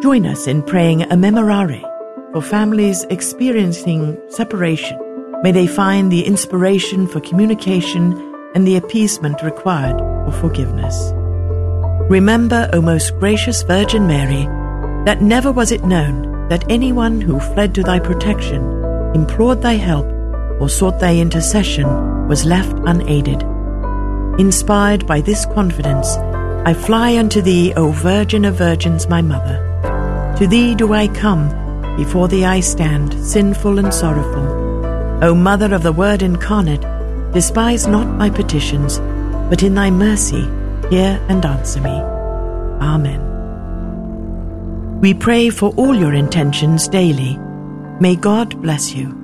Join us in praying a memorare for families experiencing separation. May they find the inspiration for communication and the appeasement required for forgiveness. Remember, O most gracious Virgin Mary, that never was it known that anyone who fled to thy protection, implored thy help, or sought thy intercession was left unaided. Inspired by this confidence, I fly unto thee, O Virgin of Virgins, my Mother. To thee do I come, before thee I stand, sinful and sorrowful. O Mother of the Word incarnate, despise not my petitions, but in thy mercy hear and answer me. Amen. We pray for all your intentions daily. May God bless you.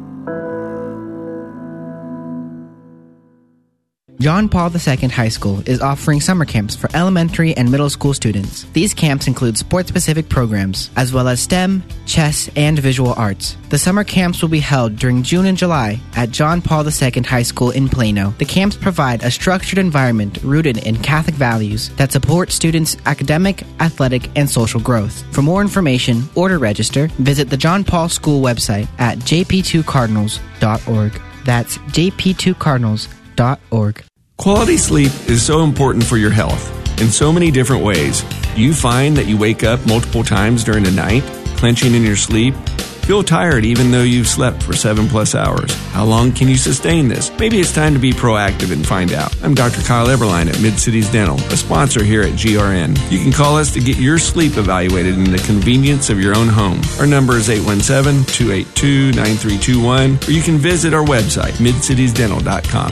John Paul II High School is offering summer camps for elementary and middle school students. These camps include sport-specific programs, as well as STEM, chess, and visual arts. The summer camps will be held during June and July at John Paul II High School in Plano. The camps provide a structured environment rooted in Catholic values that support students' academic, athletic, and social growth. For more information or to register, visit the John Paul School website at jp2cardinals.org. That's jp2cardinals.org. Quality sleep is so important for your health in so many different ways. Do you find that you wake up multiple times during the night, clenching in your sleep? Feel tired even though you've slept for 7+ hours. How long can you sustain this? Maybe it's time to be proactive and find out. I'm Dr. Kyle Eberline at Mid-Cities Dental, a sponsor here at GRN. You can call us to get your sleep evaluated in the convenience of your own home. Our number is 817-282-9321, or you can visit our website, midcitiesdental.com.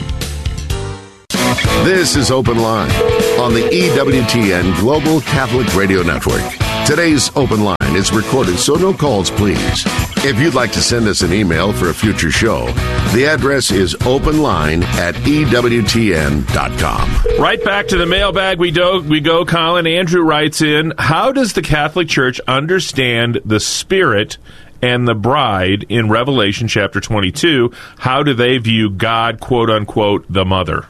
This is Open Line on the EWTN Global Catholic Radio Network. Today's Open Line is recorded, so no calls, please. If you'd like to send us an email for a future show, the address is openline@ewtn.com. Right back to the mailbag we go, Colin. Andrew writes in, how does the Catholic Church understand the Spirit and the bride in Revelation chapter 22? How do they view God, quote unquote, the mother?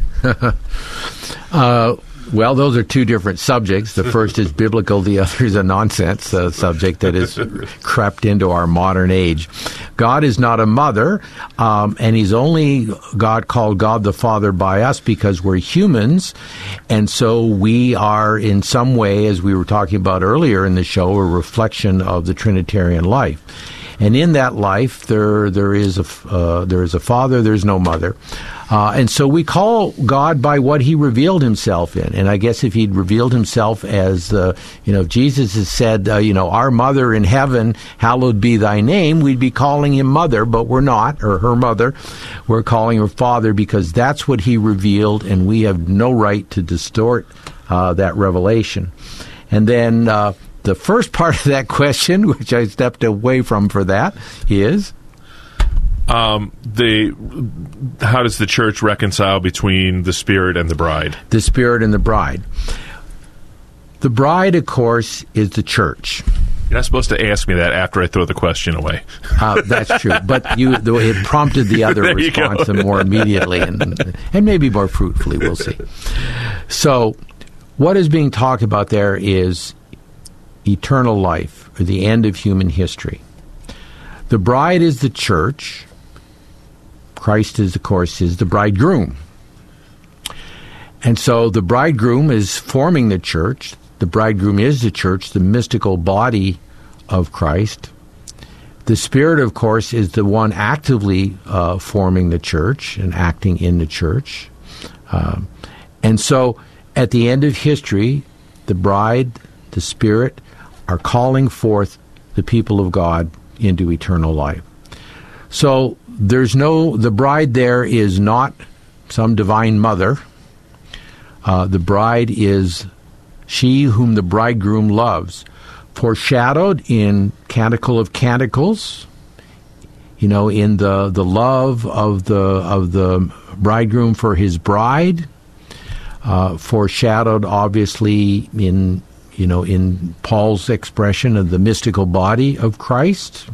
Well, those are two different subjects. The first is biblical. The other is a nonsense subject that has crept into our modern age. God is not a mother, and He's only God called God the Father by us because we're humans, and so we are in some way, as we were talking about earlier in the show, a reflection of the Trinitarian life. And in that life, there is a father, there's no mother. And so we call God by what He revealed Himself in. And I guess if He'd revealed Himself as, Jesus has said, our mother in heaven, hallowed be thy name, we'd be calling Him mother, but we're not, or her mother. We're calling her father because that's what He revealed, and we have no right to distort that revelation. And then the first part of that question, which I stepped away from for that, is? How does the Church reconcile between the Spirit and the bride? The Spirit and the bride. The bride, of course, is the Church. You're not supposed to ask me that after I throw the question away. That's true. But it prompted the other response more immediately and maybe more fruitfully, we'll see. So what is being talked about there is eternal life, or the end of human history. The bride is the Church. Christ is, of course, the bridegroom. And so the bridegroom is forming the Church. The bridegroom is the Church, the mystical body of Christ. The Spirit, of course, is the one actively forming the Church and acting in the Church. And so at the end of history, the bride, the Spirit, are calling forth the people of God into eternal life. So the bride there is not some divine mother. The bride is she whom the bridegroom loves, foreshadowed in Canticle of Canticles, in the love of the bridegroom for his bride, foreshadowed obviously in Paul's expression of the mystical body of Christ.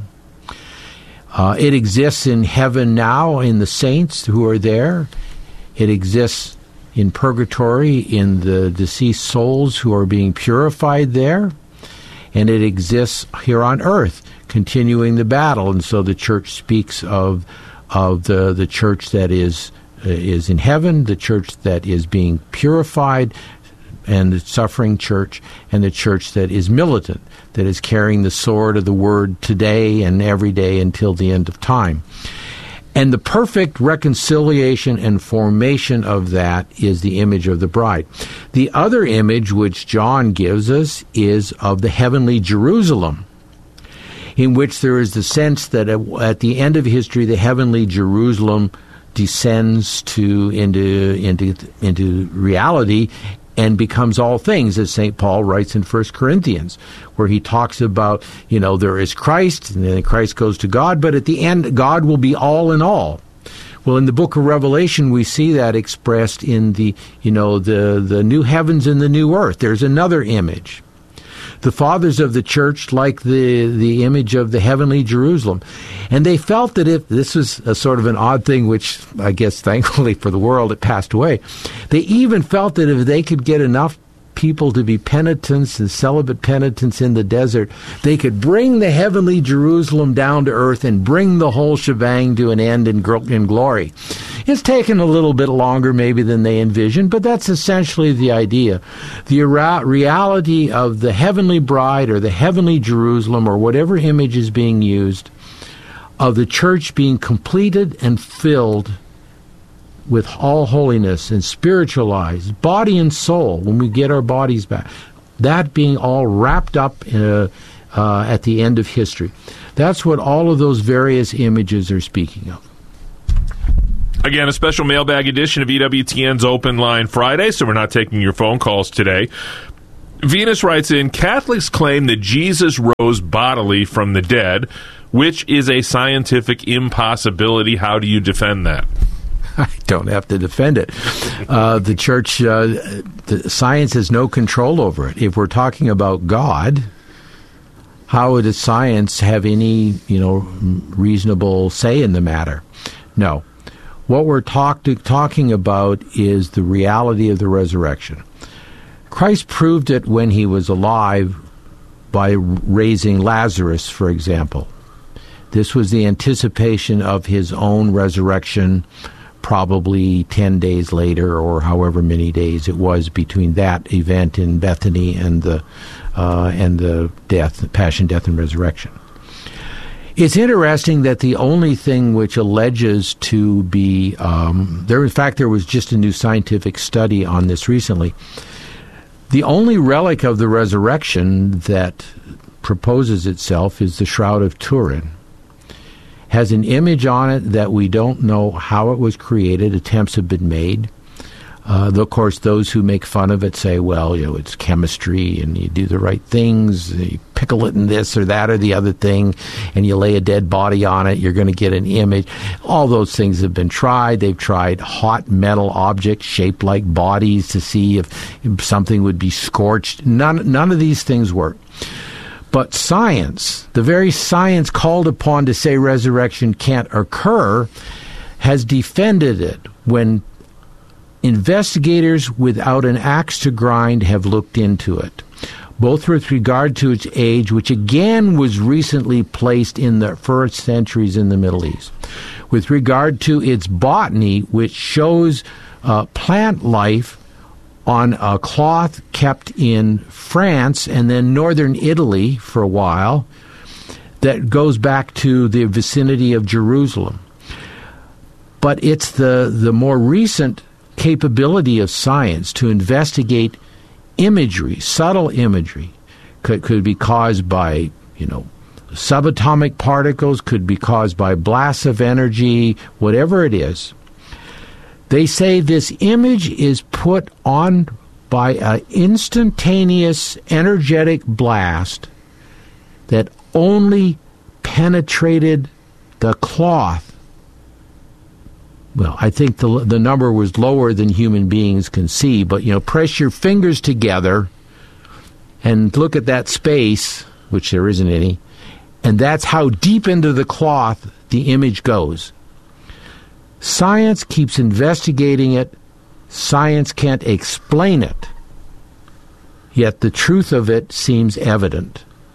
It exists in heaven now in the saints who are there. It exists in purgatory in the deceased souls who are being purified there. and it exists here on earth, continuing the battle. And so the church speaks of the church that is in heaven, the church that is being purified, and the suffering church, and the church that is militant, that is carrying the sword of the word today and every day until the end of time. And the perfect reconciliation and formation of that is the image of the bride. The other image which John gives us is of the heavenly Jerusalem, in which there is the sense that at the end of history, the heavenly Jerusalem descends into reality and becomes all things, as St. Paul writes in 1 Corinthians, where he talks about, there is Christ, and then Christ goes to God, but at the end, God will be all in all. Well, in the book of Revelation, we see that expressed in the new heavens and the new earth. There's another image. The fathers of the church like the image of the heavenly Jerusalem. And they felt that if this was a sort of an odd thing, which I guess thankfully for the world it passed away, they even felt that if they could get enough people to be penitents and celibate penitents in the desert, they could bring the heavenly Jerusalem down to earth and bring the whole shebang to an end in glory. It's taken a little bit longer maybe than they envisioned, but that's essentially the idea. The reality of the heavenly bride or the heavenly Jerusalem or whatever image is being used, of the church being completed and filled with all holiness and spiritualized, body and soul, when we get our bodies back. That being all wrapped up at the end of history. That's what all of those various images are speaking of. Again, a special mailbag edition of EWTN's Open Line Friday, so we're not taking your phone calls today. Venus writes in, Catholics claim that Jesus rose bodily from the dead, which is a scientific impossibility. How do you defend that? I don't have to defend it. The church, the science has no control over it. If we're talking about God, how does science have any, reasonable say in the matter? No. What we're talking about is the reality of the resurrection. Christ proved it when he was alive by raising Lazarus, for example. This was the anticipation of his own resurrection, probably 10 days later, or however many days it was between that event in Bethany and the passion, death, and resurrection. It's interesting that the only thing which alleges to be there was just a new scientific study on this recently. The only relic of the resurrection that proposes itself is the Shroud of Turin. Has an image on it that we don't know how it was created. Attempts have been made. Of course, those who make fun of it say, well, it's chemistry and you do the right things, you pickle it in this or that or the other thing, and you lay a dead body on it, you're going to get an image. All those things have been tried. They've tried hot metal objects shaped like bodies to see if something would be scorched. None of these things work. But science, the very science called upon to say resurrection can't occur, has defended it when investigators without an axe to grind have looked into it, both with regard to its age, which again was recently placed in the first centuries in the Middle East, with regard to its botany, which shows plant life on a cloth kept in France and then northern Italy for a while that goes back to the vicinity of Jerusalem. But it's the more recent capability of science to investigate imagery, subtle imagery, could be caused by, subatomic particles, could be caused by blasts of energy, whatever it is. They say this image is put on by an instantaneous energetic blast that only penetrated the cloth. Well, I think the number was lower than human beings can see, but, press your fingers together and look at that space, which there isn't any, and that's how deep into the cloth the image goes. Science keeps investigating it. Science can't explain it. Yet the truth of it seems evident.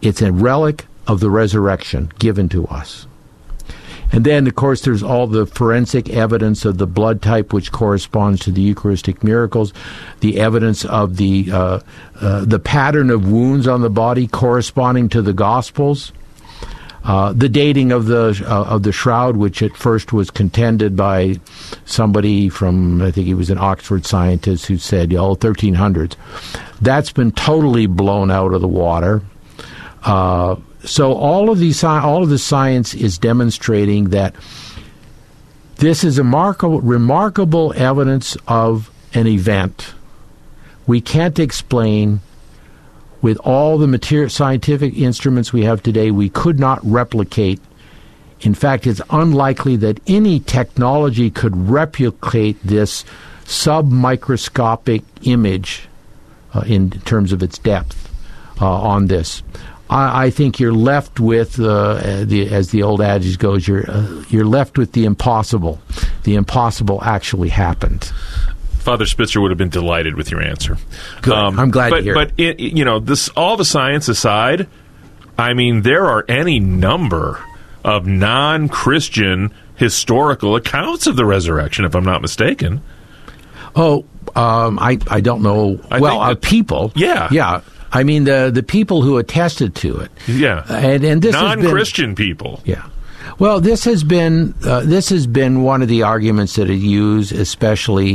It's a relic of the resurrection given to us. And then, of course, there's all the forensic evidence of the blood type, which corresponds to the Eucharistic miracles, the evidence of the pattern of wounds on the body corresponding to the Gospels, the dating of the shroud, which at first was contended by somebody from, I think he was an Oxford scientist, who said, 1300s. That's been totally blown out of the water. So all of the science is demonstrating that this is a remarkable evidence of an event. We can't explain, with all the scientific instruments we have today, we could not replicate. In fact, it's unlikely that any technology could replicate this submicroscopic image in terms of its depth on this. I think you're left with, as the old adage goes, you're left with the impossible. The impossible actually happened. Father Spitzer would have been delighted with your answer. Good. I'm glad to hear it. But this, all the science aside, I mean, there are any number of non-Christian historical accounts of the resurrection, if I'm not mistaken. Oh, I don't know. People. Yeah. Yeah. I mean, the people who attested to it. Yeah. And this non-Christian people. Yeah. Well, this has been one of the arguments that it used, especially,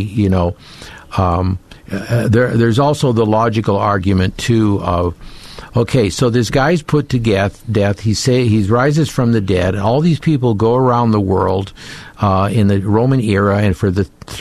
there's also the logical argument too of, okay, so this guy's put to death. He rises from the dead. And all these people go around the world in the Roman era and for the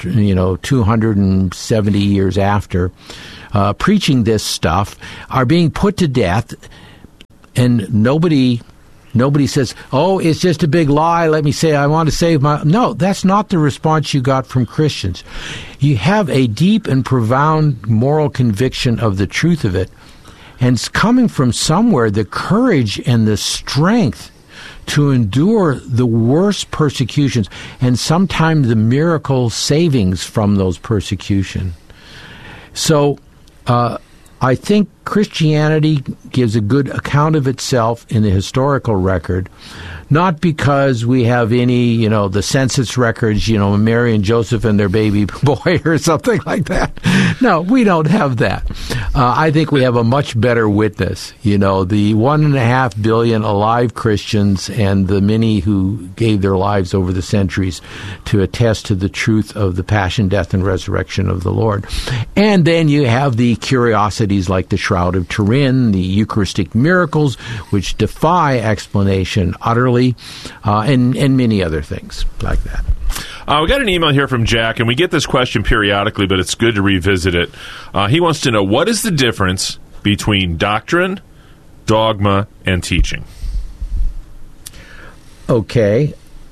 270 years after, preaching this stuff, are being put to death, and nobody says, oh, it's just a big lie. Let me say I want to save my... No, that's not the response you got from Christians. You have a deep and profound moral conviction of the truth of it, and it's coming from somewhere, the courage and the strength to endure the worst persecutions, and sometimes the miracle savings from those persecutions. So I think Christianity gives a good account of itself in the historical record, not because we have any, the census records, Mary and Joseph and their baby boy or something like that. No, we don't have that. I think we have a much better witness, the 1.5 billion alive Christians and the many who gave their lives over the centuries to attest to the truth of the passion, death, and resurrection of the Lord. And then you have the curiosities like the Shroud of Turin, the Eucharistic miracles, which defy explanation utterly, and many other things like that. We got an email here from Jack, and we get this question periodically, but it's good to revisit it. He wants to know, what is the difference between doctrine, dogma, and teaching? Okay.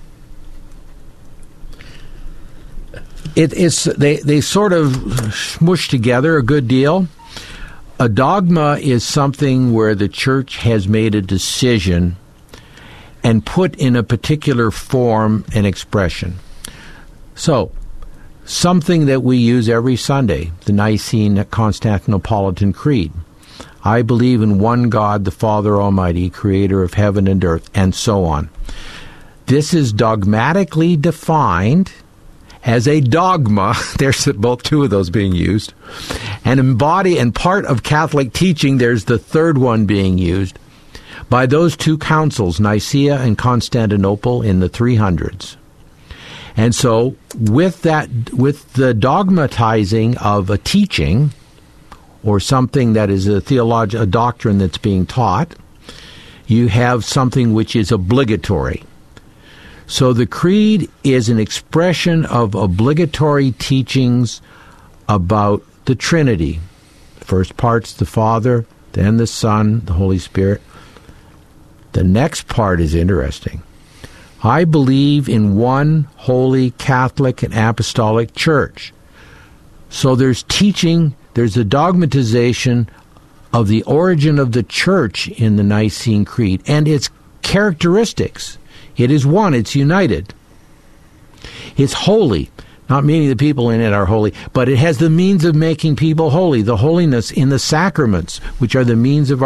They sort of smush together a good deal. A dogma is something where the church has made a decision and put in a particular form and expression. So, something that we use every Sunday, the Nicene Constantinopolitan Creed. I believe in one God, the Father Almighty, creator of heaven and earth, and so on. This is dogmatically defined as a dogma. There's both two of those being used. And part of Catholic teaching, there's the third one being used by those two councils, Nicaea and Constantinople, in the 300s. And so with the dogmatizing of a teaching or something that is a doctrine that's being taught, you have something which is obligatory. So the creed is an expression of obligatory teachings about the Trinity. The first part's the Father, then the Son, the Holy Spirit. The next part is interesting. I believe in one holy Catholic and Apostolic Church. So there's teaching, there's a dogmatization of the origin of the Church in the Nicene Creed and its characteristics. It is one, it's united. It's holy. Not meaning the people in it are holy, but it has the means of making people holy, the holiness in the sacraments, which are the means of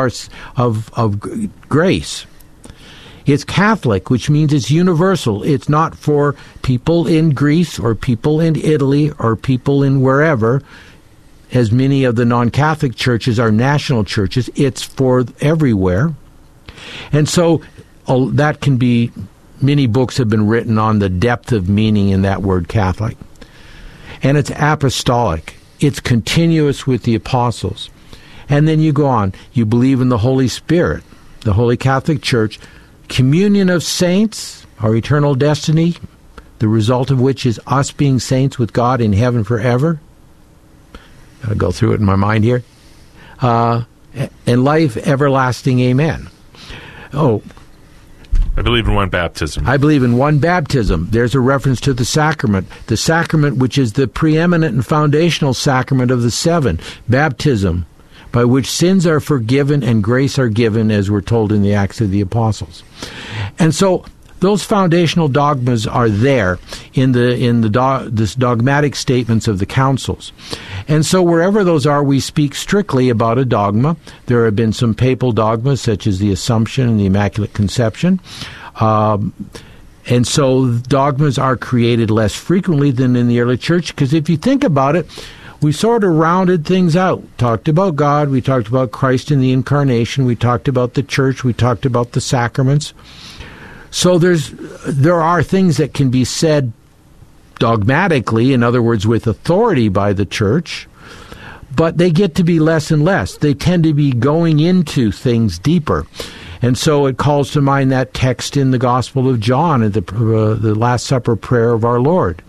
grace. It's Catholic, which means it's universal. It's not for people in Greece or people in Italy or people in wherever, as many of the non-Catholic churches are national churches. It's for everywhere. And so that can be, many books have been written on the depth of meaning in that word Catholic. And it's apostolic. It's continuous with the apostles. And then you go on. You believe in the Holy Spirit, the Holy Catholic Church, communion of saints, our eternal destiny, the result of which is us being saints with God in heaven forever. Got to go through it in my mind here. And life everlasting, amen. Oh, I believe in one baptism. I believe in one baptism. There's a reference to the sacrament which is the preeminent and foundational sacrament of the seven, baptism, by which sins are forgiven and grace are given, as we're told in the Acts of the Apostles. And so those foundational dogmas are there in this dogmatic statements of the councils. And so wherever those are, we speak strictly about a dogma. There have been some papal dogmas, such as the Assumption and the Immaculate Conception. And so dogmas are created less frequently than in the early church, because if you think about it, we sort of rounded things out. Talked about God, we talked about Christ in the Incarnation, we talked about the church, we talked about the sacraments. So there are things that can be said dogmatically, in other words, with authority by the church, but they get to be less and less. They tend to be going into things deeper. And so it calls to mind that text in the Gospel of John at the Last Supper prayer of our Lord.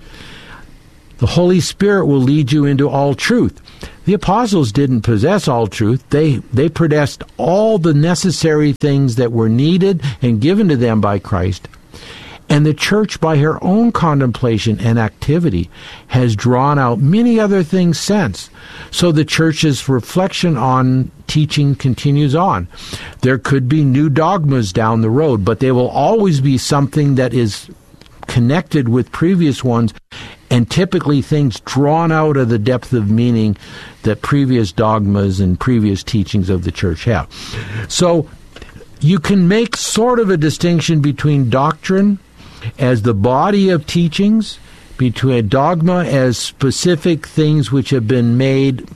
The Holy Spirit will lead you into all truth. The apostles didn't possess all truth. They possessed all the necessary things that were needed and given to them by Christ. And the church, by her own contemplation and activity, has drawn out many other things since. So the church's reflection on teaching continues on. There could be new dogmas down the road, but they will always be something that is connected with previous ones, and typically things drawn out of the depth of meaning that previous dogmas and previous teachings of the church have. So you can make sort of a distinction between doctrine as the body of teachings, between dogma as specific things which have been made,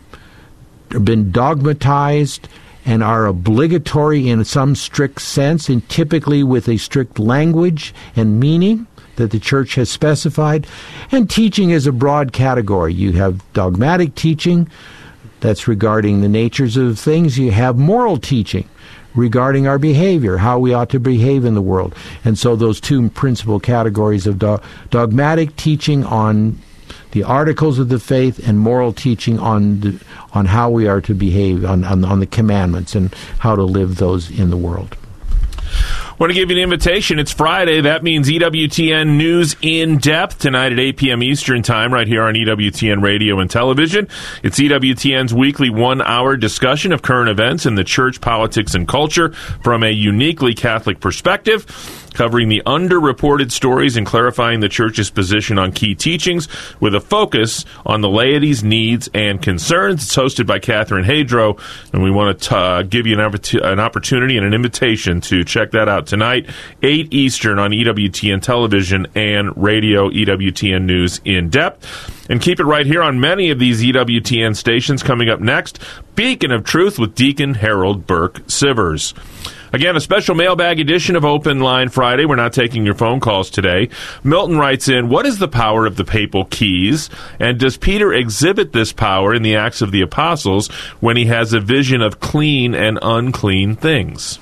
or been dogmatized, and are obligatory in some strict sense, and typically with a strict language and meaning that the church has specified. And teaching is a broad category. You have dogmatic teaching, that's regarding the natures of things. You have moral teaching, regarding our behavior, how we ought to behave in the world. And so those two principal categories of dogmatic teaching on the articles of the faith, and moral teaching on how we are to behave, on the commandments and how to live those in the world. I want to give you an invitation. It's Friday. That means EWTN News in Depth tonight at 8 p.m. Eastern Time right here on EWTN Radio and Television. It's EWTN's weekly 1-hour discussion of current events in the church, politics, and culture from a uniquely Catholic perspective, covering the underreported stories and clarifying the church's position on key teachings with a focus on the laity's needs and concerns. It's hosted by Catherine Hadro, and we want to give you an opportunity and an invitation to check that out tonight, 8 Eastern on EWTN Television and Radio, EWTN News in Depth. And keep it right here on many of these EWTN stations. Coming up next, Beacon of Truth with Deacon Harold Burke Sivers. Again, a special mailbag edition of Open Line Friday. We're not taking your phone calls today. Milton writes in, what is the power of the papal keys? And does Peter exhibit this power in the Acts of the Apostles when he has a vision of clean and unclean things?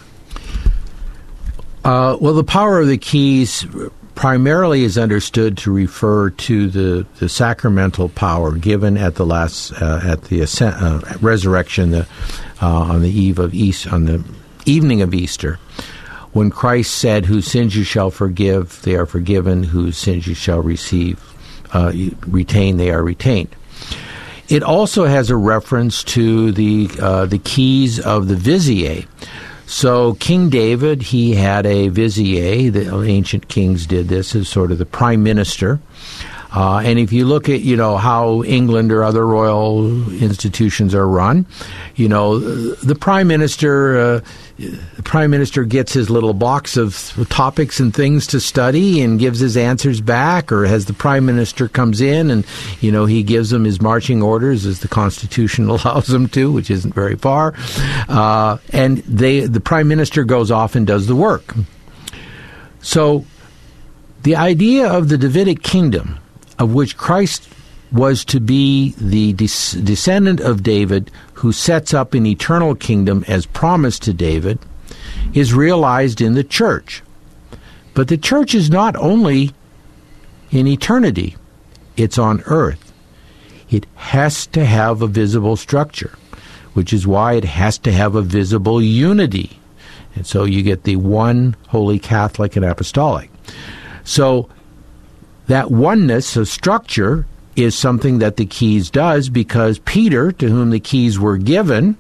Well, the power of the keys primarily is understood to refer to the sacramental power given at the last at the resurrection on the eve of Easter, on the evening of Easter, when Christ said, "Whose sins you shall forgive, they are forgiven; whose sins you shall retain, they are retained." It also has a reference to the keys of the vizier. So King David, he had a vizier. The ancient kings did this as sort of the prime minister. And if you look at, how England or other royal institutions are run, the prime minister gets his little box of topics and things to study and gives his answers back, or as the prime minister comes in and, he gives them his marching orders as the Constitution allows them to, which isn't very far. And the prime minister goes off and does the work. So the idea of the Davidic kingdom, of which Christ was to be the descendant of David who sets up an eternal kingdom as promised to David, is realized in the church. But the church is not only in eternity, it's on earth. It has to have a visible structure, which is why it has to have a visible unity. And so you get the one holy Catholic and apostolic. So that oneness of structure is something that the keys does, because Peter, to whom the keys were given,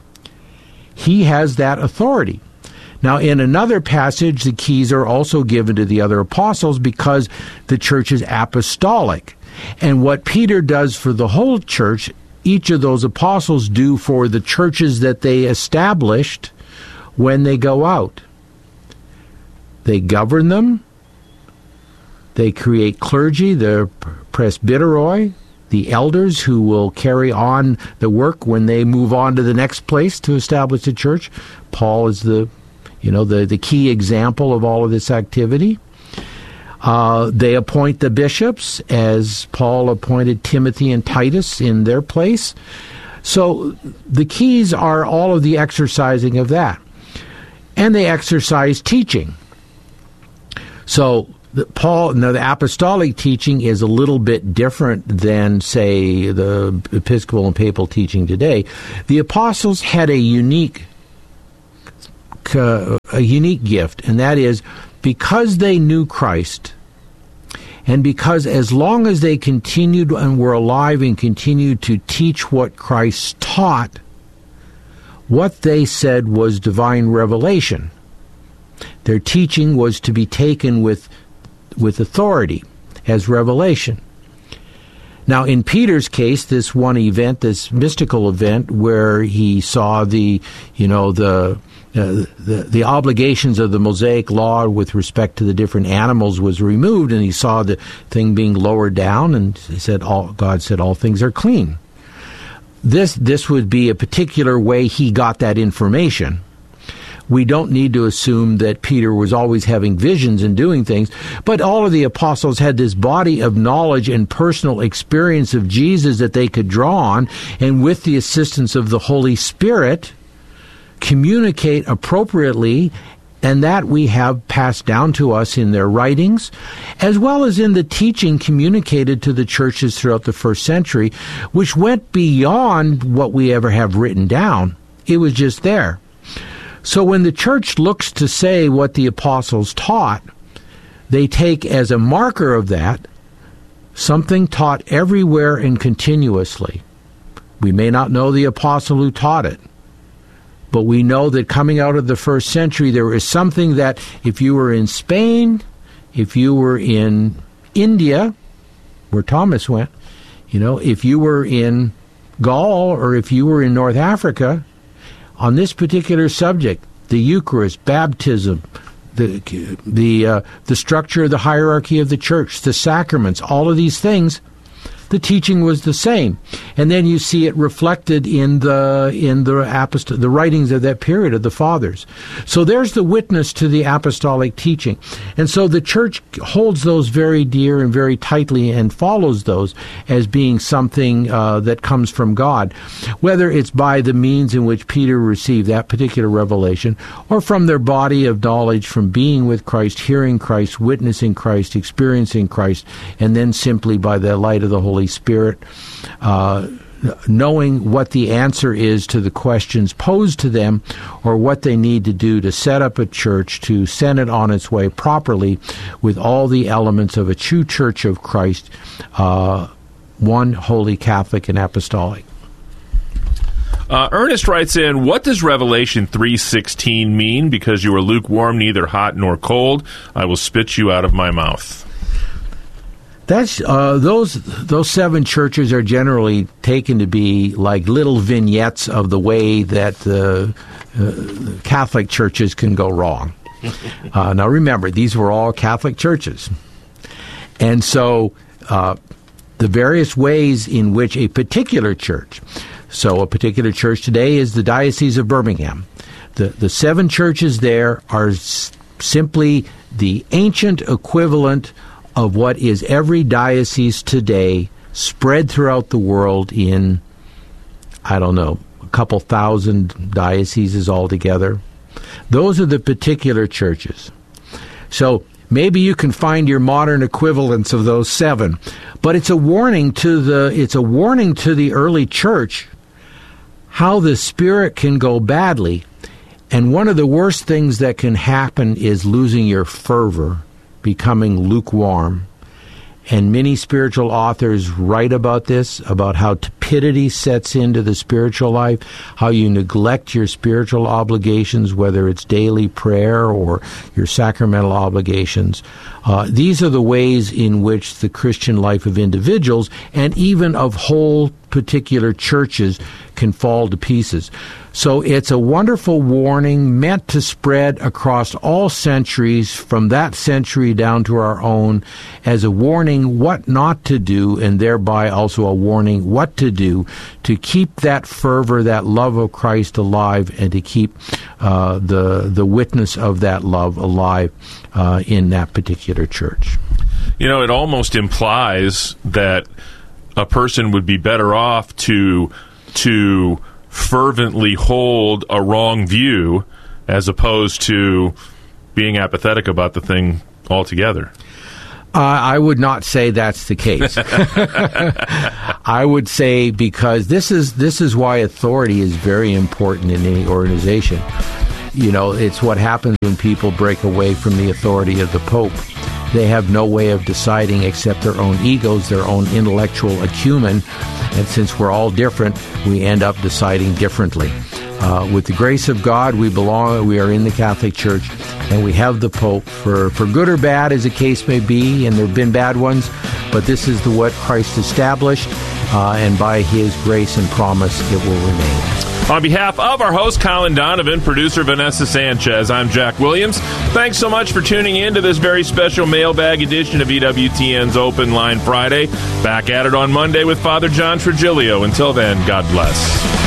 he has that authority. Now, in another passage, the keys are also given to the other apostles because the church is apostolic. And what Peter does for the whole church, each of those apostles do for the churches that they established when they go out. They govern them. They create clergy, the presbyteroi, the elders who will carry on the work when they move on to the next place to establish the church. Paul is the key example of all of this activity. They appoint the bishops, as Paul appointed Timothy and Titus in their place. So the keys are all of the exercising of that. And they exercise teaching. So the apostolic teaching is a little bit different than, say, the Episcopal and Papal teaching today. The apostles had a unique gift, and that is because they knew Christ, and because as long as they continued and were alive and continued to teach what Christ taught, what they said was divine revelation. Their teaching was to be taken with authority as revelation. Now, in Peter's case, this one event, this mystical event, where he saw the obligations of the Mosaic law with respect to the different animals was removed, and he saw the thing being lowered down, and he said, God said, all things are clean. This would be a particular way he got that information. We don't need to assume that Peter was always having visions and doing things, but all of the apostles had this body of knowledge and personal experience of Jesus that they could draw on, and with the assistance of the Holy Spirit, communicate appropriately, and that we have passed down to us in their writings, as well as in the teaching communicated to the churches throughout the first century, which went beyond what we ever have written down. It was just there. So when the church looks to say what the apostles taught, they take as a marker of that something taught everywhere and continuously. We may not know the apostle who taught it, but we know that coming out of the first century, there is something that if you were in Spain, if you were in India, where Thomas went, if you were in Gaul, or if you were in North Africa, on this particular subject, the Eucharist, baptism, the structure of the hierarchy of the church, the sacraments, all of these things, the teaching was the same. And then you see it reflected in the writings of that period of the fathers. So there's the witness to the apostolic teaching. And so the church holds those very dear and very tightly and follows those as being something that comes from God, whether it's by the means in which Peter received that particular revelation, or from their body of knowledge from being with Christ, hearing Christ, witnessing Christ, experiencing Christ, and then simply by the light of the Holy Spirit, knowing what the answer is to the questions posed to them, or what they need to do to set up a church, to send it on its way properly with all the elements of a true church of Christ, one holy Catholic and apostolic. Ernest writes in, what does Revelation 3:16 mean? Because you are lukewarm, neither hot nor cold, I will spit you out of my mouth. That's those 7 churches are generally taken to be like little vignettes of the way that the Catholic churches can go wrong. Now remember, these were all Catholic churches. And so the various ways in which a particular church, so a particular church today is the Diocese of Birmingham. The 7 churches there are simply the ancient equivalent of what is every diocese today spread throughout the world in, I don't know, a couple thousand dioceses altogether. Those are the particular churches. So maybe you can find your modern equivalents of those 7, but it's a warning to the early church how the Spirit can go badly. And one of the worst things that can happen is losing your fervor, becoming lukewarm. And many spiritual authors write about this, about how tepidity sets into the spiritual life, how you neglect your spiritual obligations, whether it's daily prayer or your sacramental obligations. These are the ways in which the Christian life of individuals and even of whole particular churches can fall to pieces. So it's a wonderful warning meant to spread across all centuries, from that century down to our own, as a warning what not to do, and thereby also a warning what to do to keep that fervor, that love of Christ alive, and to keep the witness of that love alive in that particular church. You know, it almost implies that a person would be better off to fervently hold a wrong view as opposed to being apathetic about the thing altogether. I would not say that's the case. I would say, because this is why authority is very important in any organization. You know, it's what happens when people break away from the authority of the Pope. They have no way of deciding except their own egos, their own intellectual acumen, and since we're all different, we end up deciding differently. With the grace of God, we are in the Catholic Church, and we have the Pope for good or bad, as the case may be, and there have been bad ones, but this is what Christ established, and by His grace and promise, it will remain. On behalf of our host, Colin Donovan, producer Vanessa Sanchez, I'm Jack Williams. Thanks so much for tuning in to this very special mailbag edition of EWTN's Open Line Friday. Back at it on Monday with Father John Trigilio. Until then, God bless.